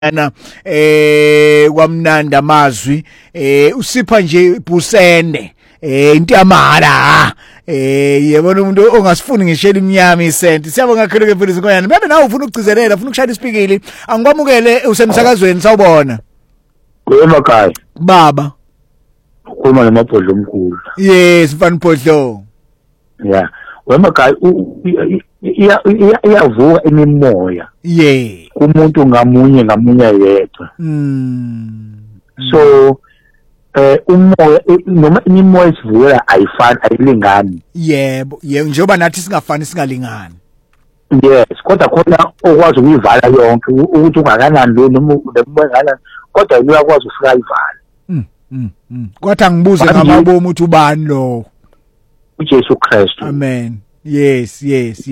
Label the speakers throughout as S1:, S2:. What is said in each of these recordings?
S1: yana kwamnandi amazwi usipha nje busende into yamala yebona umuntu ongasifuni ngishela imnyama isenti siyabonga kakhulu ke mfundisi Nkonyane bebe nawe ufuna ukugcizelela ufuna ukushaya isipikili angikwamukele usemsakazweni sawubona
S2: emakhaya
S1: baba
S2: uma lemabhodlo omkhulu
S1: yes mfana Mphodlo
S2: yeah wemakhaya iyavuka imimoya kumuntu ngamunye yedwa so umoya noma imimoya esivula ayifani ayilingani
S1: yebo njengoba nathi singafani singalingani
S2: yes kodwa khona okwazi ukuyivala yonke ukuthi ungakanani lo noma lemoya ngala kodwa uyakwazi ufika ayivala
S1: kwathi ngibuze ngamabomu uthi ubani lo
S2: uJesu Kristu
S1: amen yes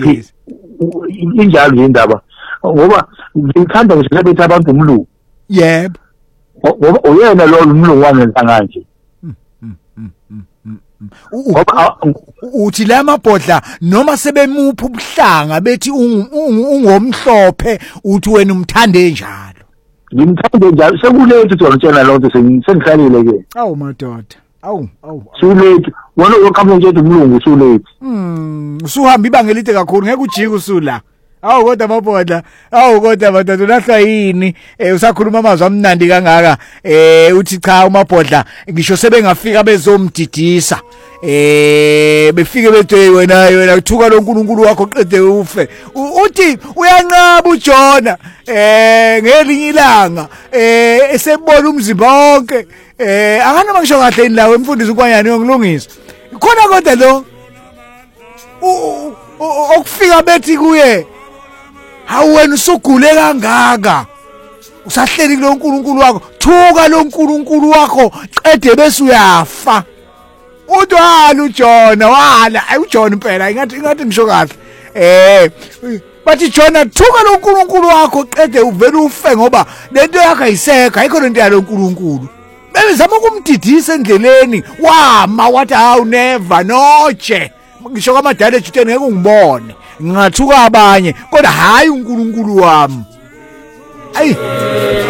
S2: injalo indaba ngoba ngithanda ukuthi bethi abantu umlungu
S1: yebo
S2: ngoba uyena lo umlungu wangenza kanje
S1: uthi la mabhodla noma sebemupha ubuhlanga bethi ungomhlophe uthi wena umthande njalo
S2: ngimthande njalo sekulethe ukuthi ngitshela lonto sengihlalile ke
S1: awu madoda awu
S2: sulethe wona ukhamba nje umlungu sulethe
S1: usuhamba ibanga elide kakhulu ngeke ujike usula awu kodwa mabhodla awu kodwa madoda ulahlwa yini usakhuluma amazwi amnandi kangaka uthi cha umabhodla ngisho sebengafika bezomdidisa befike bethi wena uthuka loNkulunkulu wakho qede ufe uthi uyanqaba uJona ngelinye ilanga esebona umzimba wonke akana mangisho kahle indlawo emfundisi Nkonyane ngilungisa khona kodwa lo okufika bethi kuye hawu wena usugule kangaka usahleli kuloNkulunkulu wakho thuka loNkulunkulu wakho qede bese uyafa udwala uJona wala uJona impela ingathi ngisho kahle bathi Jona thuka loNkulunkulu wakho qede uvela ufe ngoba lento yakho ayisekho ayikho lento yaloNkulunkulu bebezama ukumdidisa endleleni wama wathi hawu never noje ngisho kwamadala ejuteni ngeke ungibone ngingathuka abanye kodwa hayi uNkulunkulu wami ayi